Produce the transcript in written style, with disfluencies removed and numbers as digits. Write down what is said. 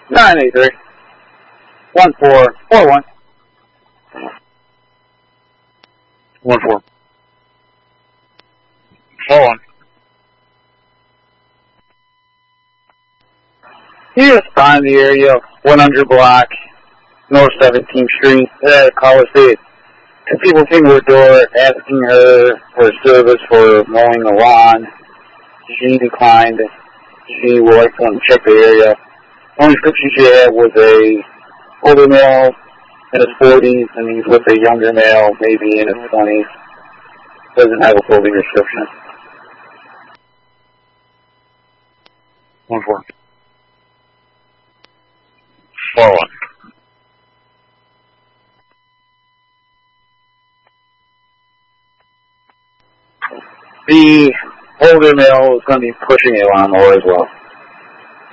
983 1441 1441. You just find the area, 100 block, North 17th Street, caller said, two people came to her door asking her for service for mowing the lawn. She declined. She would like to check the area. The only description she had was a older male in his 40s, and he's with a younger male, maybe in his 20s. Doesn't have a clothing description. 1441. 41. The older male is going to be pushing a lawnmower as well.